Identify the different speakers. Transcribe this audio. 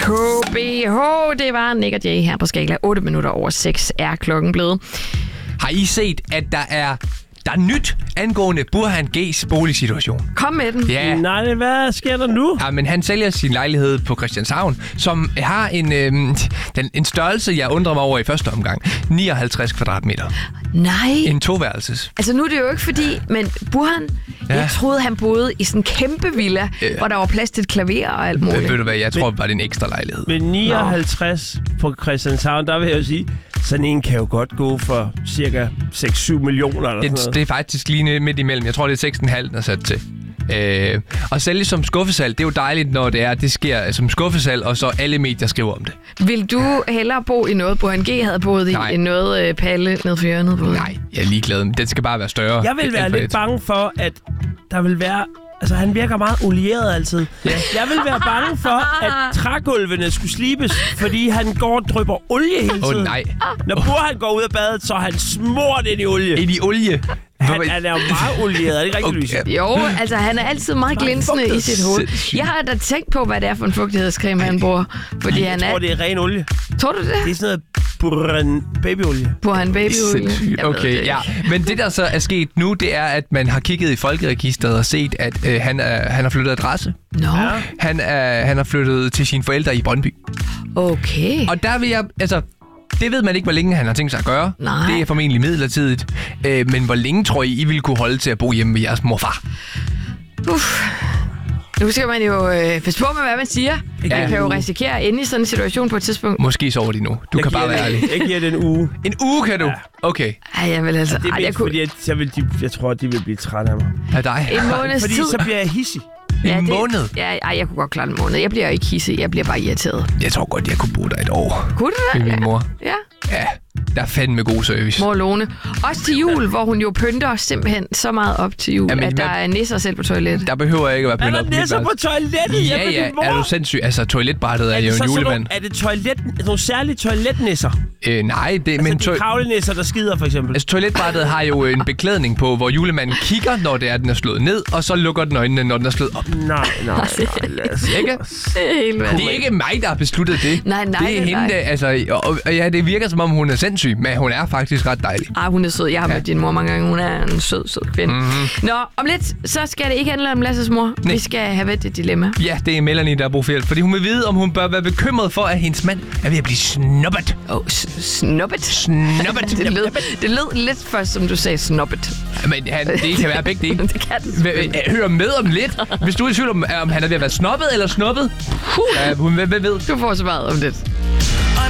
Speaker 1: KBH, det var Nick og Jay her på Skala. 8 minutter over 6 er klokken blevet.
Speaker 2: Har I set, at der er nyt angående Burhan G's boligsituation?
Speaker 1: Kom med den.
Speaker 2: Ja.
Speaker 3: Nej, hvad sker der nu?
Speaker 2: Ja, men han sælger sin lejlighed på Christianshavn, som har en størrelse, jeg undrer mig over i første omgang. 59 kvadratmeter.
Speaker 1: Nej.
Speaker 2: En toværelses.
Speaker 1: Altså nu er det jo ikke fordi, men Burhan, jeg troede han boede i sådan en kæmpe villa, hvor der var plads til et klaver og alt muligt.
Speaker 2: Ved du hvad, jeg tror bare, det er en ekstra lejlighed.
Speaker 3: Med 59 på Christianshavn, der vil jeg jo sige, sådan en kan jo godt gå for cirka 6-7 millioner eller sådan noget.
Speaker 2: Det er faktisk lige midt imellem. Jeg tror, det er 6,5, den er sat til. Og sælge som skuffesalg, det er jo dejligt, når det sker som skuffesalg, og så alle medier skriver om det.
Speaker 1: Vil du hellere bo i noget, Burhan G havde boet i, end noget Palle ned for hjørnet boede?
Speaker 2: Nej, jeg er ligeglad. Den skal bare være større.
Speaker 3: Jeg vil være lidt bange for, at der vil være... Altså, han virker meget olieret altid. Ja. Jeg vil være bange for, at trægulvene skulle slibes, fordi han går og drypper olie hele tiden.
Speaker 2: Nej.
Speaker 3: Når Burhan går ud af badet, så er han smurt ind i olie.
Speaker 2: Ind i olie?
Speaker 3: Han er jo meget olieret, er det ikke rigtigt, Louise?
Speaker 1: Jo, altså han er altid meget glinsende i sit hoved. Jeg har da tænkt på, hvad det er for en fugtighedscreme, han bruger. Fordi
Speaker 3: jeg tror, det er ren olie.
Speaker 1: Tror du det?
Speaker 3: Det er sådan noget Burhan babyolie.
Speaker 1: Burhan babyolie.
Speaker 2: Okay, ja. Men det, der så er sket nu, det er, at man har kigget i folkeregisteret og set, at han har flyttet adresse.
Speaker 1: Nå.
Speaker 2: Han har flyttet til sine forældre i Brøndby.
Speaker 1: Okay.
Speaker 2: Og der vil jeg... Altså, det ved man ikke, hvor længe han har tænkt sig at gøre.
Speaker 1: Nej.
Speaker 2: Det er formentlig midlertidigt. Men hvor længe tror I ville kunne holde til at bo hjemme med jeres morfar?
Speaker 1: Nu skal man jo passe på med, hvad man siger. Man kan jo risikere at ende i sådan en situation på et tidspunkt.
Speaker 2: Måske sover de nu. Du kan bare være ærlig.
Speaker 3: Jeg giver det en uge.
Speaker 2: En uge kan du? Ja. Okay.
Speaker 1: Ej, jeg vil altså...
Speaker 3: Det er mest, fordi jeg tror, de vil blive trætte af mig.
Speaker 2: Af dig?
Speaker 1: En måneds tid.
Speaker 3: Fordi så bliver jeg hissig.
Speaker 2: En måned?
Speaker 1: Ja, jeg kunne godt klare en måned. Jeg bliver ikke hissig, jeg bliver bare irriteret.
Speaker 2: Jeg tror godt, jeg kunne bo der et år.
Speaker 1: Kunne du det?
Speaker 2: Med min mor.
Speaker 1: Ja.
Speaker 2: Ja, der er fandme god service.
Speaker 1: Mor Lone. Også til jul, hvor hun jo pynter simpelthen så meget op til jul, at der er nisser selv på toilettet.
Speaker 2: Der behøver jeg ikke at være pyntet op.
Speaker 3: Er der nisser på toilettet?
Speaker 2: Ja. Er du sindssyg? Altså, toiletbrættet er jo en julemand.
Speaker 3: Er det nogle særlige toiletnisser?
Speaker 2: Nej, det...
Speaker 3: Altså de kravlenisser, der skider, for eksempel?
Speaker 2: Altså, toiletbrættet har jo en beklædning på, hvor julemanden kigger, når det er, den er slået ned, og så lukker den øjnene, når den er slået op.
Speaker 3: Nej.
Speaker 2: Ikke? Det er ikke mig, der har besluttet det.
Speaker 1: Nej.
Speaker 2: Det er hende, altså... Og ja, det virker som om, hun er sindssyg, men hun er faktisk ret dejlig.
Speaker 1: Hun er sød. Jeg har mødt din mor mange gange. Hun er en sød kvinde. Nå, om lidt, så skal det ikke handle om Lasses mor. Nej. Vi skal have et dilemma.
Speaker 2: Ja, det er Melanie, der har brug for hjælp. Fordi hun vil vide, om hun bør være bekymret for, at hendes mand er ved at blive snubbet.
Speaker 1: Snubbet? Det lød lidt først, som du sagde snubbet.
Speaker 2: Men det kan være begge dele.
Speaker 1: Det kan det.
Speaker 2: Hør med om lidt. Hvis du er i tvivl om han er ved at være snubbet eller snubbet. Hun ved.
Speaker 1: Du får svaret om lidt.